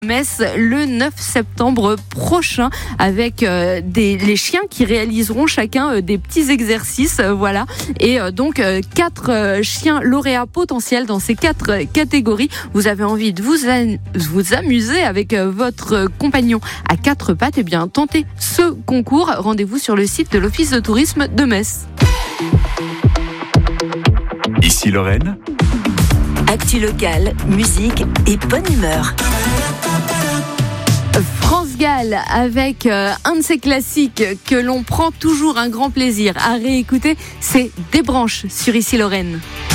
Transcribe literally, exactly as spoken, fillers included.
Metz le neuf septembre prochain avec euh, des, les chiens qui réaliseront chacun euh, des petits exercices, euh, voilà. Et euh, donc euh, quatre euh, chiens lauréats potentiels dans ces quatre euh, catégories. Vous avez envie de vous, an- vous amuser avec euh, votre euh, compagnon à quatre pattes, et bien tentez ce concours. Rendez-vous sur le site de l'Office de tourisme de Metz. Ici Lorraine. Actu locale, musique et bonne humeur. France Gall avec euh, un de ces classiques que l'on prend toujours un grand plaisir à réécouter, c'est Des branches sur Ici Lorraine.